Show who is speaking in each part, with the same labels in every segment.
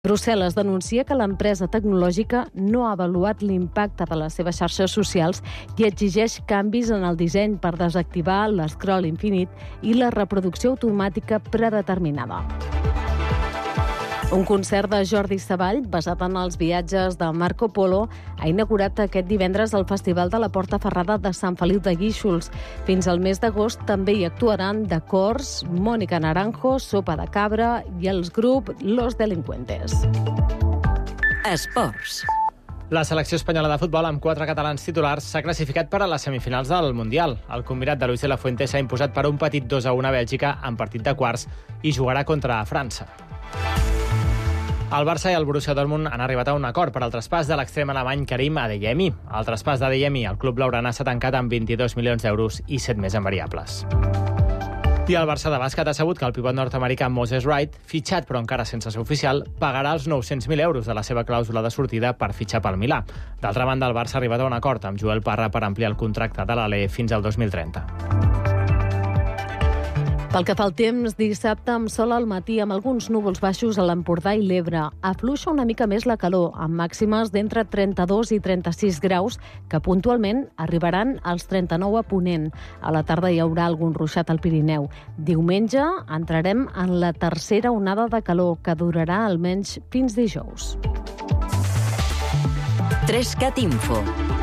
Speaker 1: Brussel·les denuncia que l'empresa tecnològica no ha avaluat l'impacte de les seves xarxes socials i exigeix canvis en el disseny per desactivar l'escroll infinit i la reproducció automàtica predeterminada. Un concert de Jordi Savall, basat en els viatges de Marco Polo, ha inaugurat aquest divendres el Festival de la Porta Ferrada de Sant Feliu de Guíxols. Fins al mes d'agost també hi actuaran The Cors, Mónica Naranjo, Sopa de Cabra i els grup Los Delincuentes.
Speaker 2: Esports.
Speaker 3: La selecció espanyola de futbol, amb 4 catalans titulars, s'ha classificat per a les semifinals del Mundial. El combinat de Luis de la Fuente s'ha imposat per un petit 2-1 a Bèlgica en partit de quarts i jugarà contra França. El Barça i el Borussia Dortmund han arribat a un acord per al traspàs de l'extrem alemany Karim Adeyemi. El traspàs d'Adeyemi al club blaugrana s'ha tancat amb 22 milions d'euros i 7 més en variables. I el Barça de bàsquet ha sabut que el pivot nord-americà Moses Wright, fitxat però encara sense ser oficial, pagarà els 900.000 euros de la seva clàusula de sortida per fitxar pel Milà. D'altra banda, el Barça ha arribat a un acord amb Joel Parra per ampliar el contracte de l'Ale fins al 2030.
Speaker 1: Pel que fa al temps, dissabte amb sol al matí amb alguns núvols baixos a l'Empordà i l'Ebre. Afluixa una mica més la calor, amb màximes d'entre 32 i 36 graus, que puntualment arribaran als 39 a Ponent. A la tarda hi haurà algun ruixat al Pirineu. Diumenge entrarem en la tercera onada de calor, que durarà almenys fins dijous.
Speaker 2: 3CAT Info.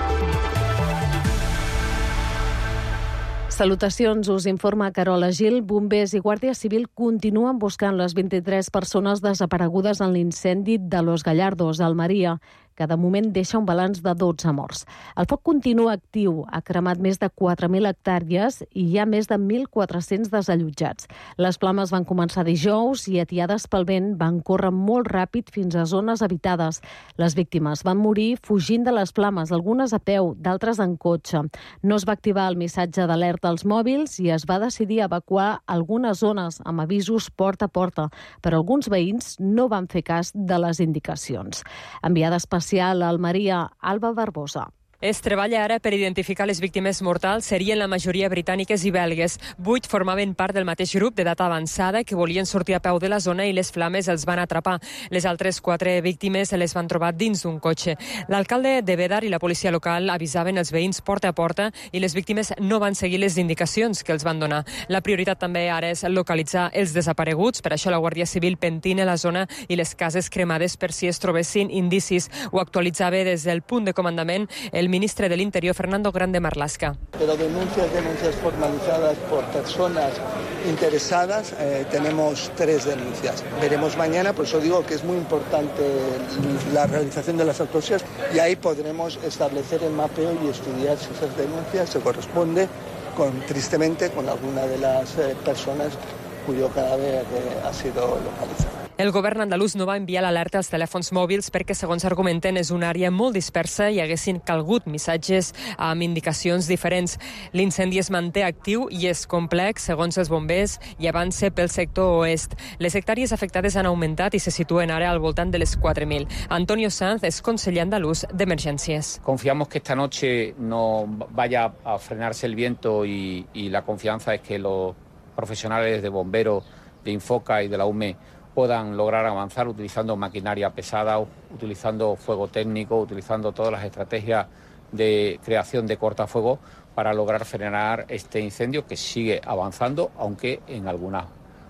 Speaker 1: Salutacions, us informa Carola Gil. Bombers i Guàrdia Civil continuen buscant les 23 persones desaparegudes en l'incendi de Los Gallardos, a Almeria, que de moment deixa un balanç de 12 morts. El foc continua actiu, ha cremat més de 4.000 hectàrees i hi ha més de 1.400 desallotjats. Les flames van començar dijous i, atiades pel vent, van córrer molt ràpid fins a zones habitades. Les víctimes van morir fugint de les flames, algunes a peu, d'altres en cotxe. No es va activar el missatge d'alerta als mòbils i es va decidir evacuar algunes zones amb avisos porta a porta, però alguns veïns no van fer cas de les indicacions. Enviada especial a Almeria, Alba Barbosa.
Speaker 4: Es treballa ara per identificar les víctimes mortals. Serien la majoria britàniques i belgues. 8 formaven part del mateix grup d'edat avançada que volien sortir a peu de la zona i les flames els van atrapar. Les altres 4 víctimes les van trobar dins d'un cotxe. L'alcalde de Bédar i la policia local avisaven els veïns porta a porta i les víctimes no van seguir les indicacions que els van donar. La prioritat també ara és localitzar els desapareguts. Per això la Guàrdia Civil pentina la zona i les cases cremades per si es trobessin indicis. Ho actualitzava des del punt de comandament el ministre del Interior, Fernando Grande Marlaska.
Speaker 5: Pero denuncias formalizadas por personas interesadas, tenemos 3 denuncias. Veremos mañana, por eso digo que es muy importante la realización de las autopsias y ahí podremos establecer el mapeo y estudiar si esas denuncias se corresponde tristemente con alguna de las personas cuyo cadáver ha sido localizado.
Speaker 4: El govern andalús no va enviar l'alerta als telèfons mòbils perquè, segons argumenten, és una àrea molt dispersa i haguessin calgut missatges amb indicacions diferents. L'incendi es manté actiu i és complex, segons els bombers, i avança pel sector oest. Les hectàrees afectades han augmentat i se situen ara al voltant de les 4.000. Antonio Sanz és conseller andalús d'Emergències.
Speaker 6: Confiamos que esta noche no vaya a frenarse el viento y la confianza es que los profesionales de bomberos, de Infoca y de la UME puedan lograr avanzar utilizando maquinaria pesada, utilizando fuego técnico, utilizando todas las estrategias de creación de cortafuegos para lograr frenar este incendio que sigue avanzando, aunque en algunas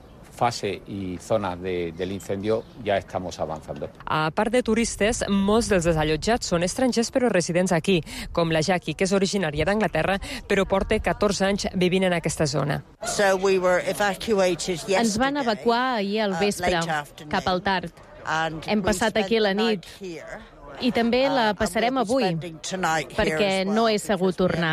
Speaker 6: fase i zones del incendio ja estamos avançant.
Speaker 4: A part de turistes, molts dels desallotjats són estrangers però residents aquí, com la Jackie, que és originària d'Anglaterra, però porta 14 anys vivint en aquesta zona.
Speaker 7: Ens van evacuar ahir al vespre, cap al tard. Hem passat aquí la nit i també la passarem avui, perquè no és segur tornar.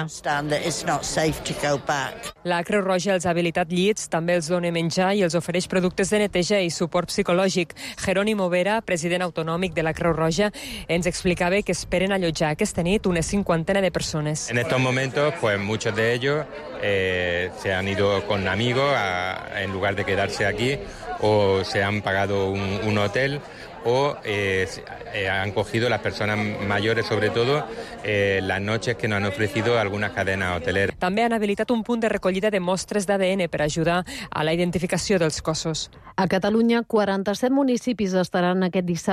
Speaker 4: La Creu Roja els ha habilitat llits, també els dona menjar i els ofereix productes de neteja i suport psicològic. Jerónimo Vera, president autonòmic de la Creu Roja, ens explicava que esperen allotjar aquesta nit una 50 de persones.
Speaker 8: En estos momentos, pues muchos de ellos se han ido con amigos en lugar de quedarse aquí, o se han pagado un hotel, o han cogido las personas mayores, sobre todo, las noches que nos han ofrecido algunas cadenas hoteleras.
Speaker 4: També han habilitat un punt de recollida de mostres d'ADN per ajudar a la identificació dels cossos.
Speaker 1: A Catalunya, 47 municipis estaran aquest dissabte